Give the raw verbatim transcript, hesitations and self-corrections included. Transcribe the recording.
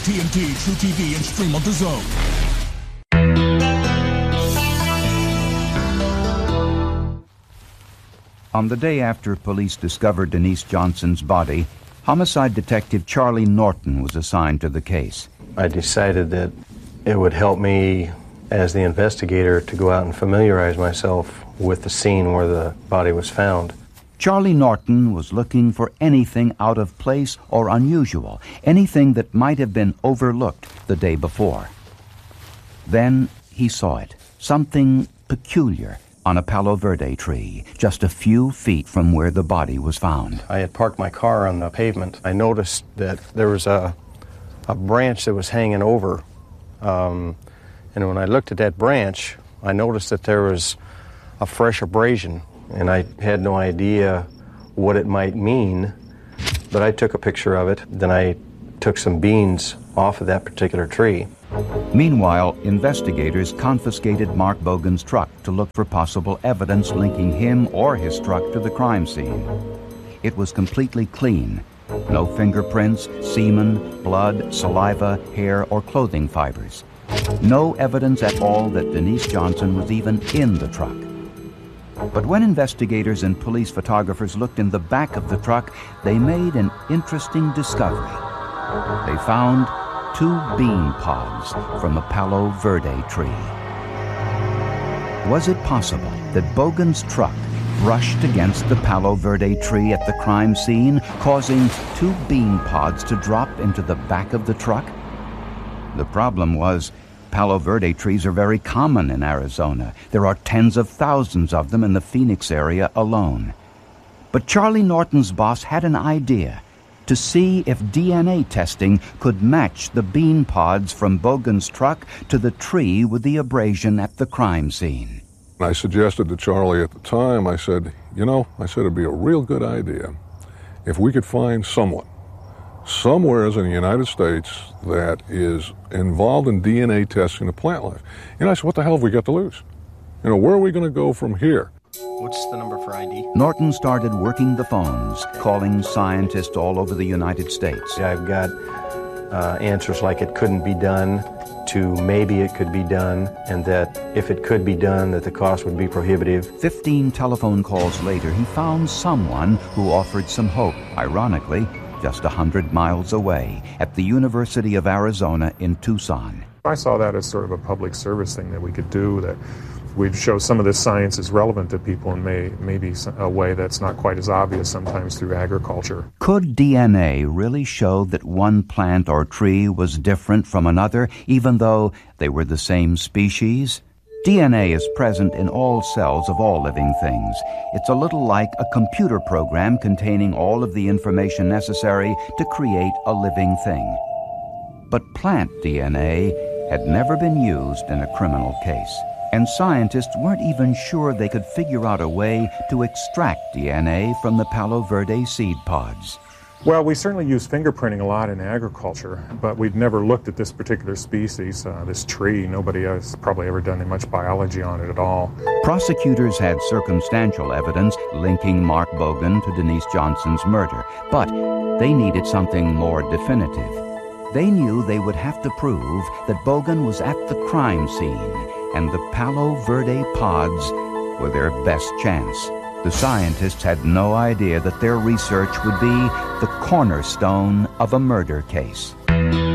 T N T, True T V, and stream on DAZN. On the day after police discovered Denise Johnson's body, homicide detective Charlie Norton was assigned to the case. I decided that it would help me as the investigator to go out and familiarize myself with the scene where the body was found. Charlie Norton was looking for anything out of place or unusual, anything that might have been overlooked the day before. Then he saw it, something peculiar on a Palo Verde tree, just a few feet from where the body was found. I had parked my car on the pavement. I noticed that there was a, a branch that was hanging over, um, and when I looked at that branch, I noticed that there was a fresh abrasion, and I had no idea what it might mean, but I took a picture of it. Then I took some beans off of that particular tree. Meanwhile, investigators confiscated Mark Bogan's truck to look for possible evidence linking him or his truck to the crime scene. It was completely clean. No fingerprints, semen, blood, saliva, hair, or clothing fibers. No evidence at all that Denise Johnson was even in the truck. But when investigators and police photographers looked in the back of the truck, they made an interesting discovery. They found two bean pods from a Palo Verde tree. Was it possible that Bogan's truck brushed against the Palo Verde tree at the crime scene, causing two bean pods to drop into the back of the truck? The problem was, Palo Verde trees are very common in Arizona. There are tens of thousands of them in the Phoenix area alone. But Charlie Norton's boss had an idea: to see if D N A testing could match the bean pods from Bogan's truck to the tree with the abrasion at the crime scene. I suggested to Charlie at the time, I said, you know, I said it'd be a real good idea if we could find someone, somewhere in the United States that is involved in D N A testing of plant life. And I said, what the hell have we got to lose? You know, where are we going to go from here? What's the number for I D? Norton started working the phones, calling scientists all over the United States. I've got uh, answers like it couldn't be done to maybe it could be done, and that if it could be done, that the cost would be prohibitive. Fifteen telephone calls later, he found someone who offered some hope, ironically, just a hundred miles away, at the University of Arizona in Tucson. I saw that as sort of a public service thing that we could do, that we'd show some of this science is relevant to people in may, maybe a way that's not quite as obvious sometimes through agriculture. Could D N A really show that one plant or tree was different from another, even though they were the same species? D N A is present in all cells of all living things. It's a little like a computer program containing all of the information necessary to create a living thing. But plant D N A had never been used in a criminal case, and scientists weren't even sure they could figure out a way to extract D N A from the Palo Verde seed pods. Well, we certainly use fingerprinting a lot in agriculture, but we've never looked at this particular species, uh, this tree. Nobody has probably ever done much biology on it at all. Prosecutors had circumstantial evidence linking Mark Bogan to Denise Johnson's murder, but they needed something more definitive. They knew they would have to prove that Bogan was at the crime scene, and the Palo Verde pods were their best chance. The scientists had no idea that their research would be the cornerstone of a murder case.